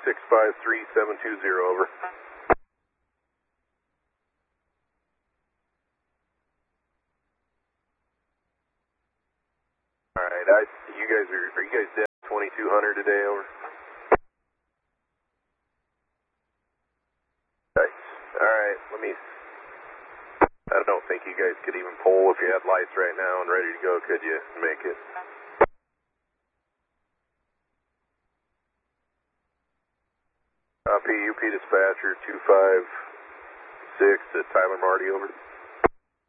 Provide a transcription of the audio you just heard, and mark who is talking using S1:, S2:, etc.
S1: 653720, over. Alright, are you guys dead 2200 today, over? Nice. Alright, I don't think you guys could even pull if you had lights right now and ready to go, could you make it? UP dispatcher 256 at Tyler Marty, over.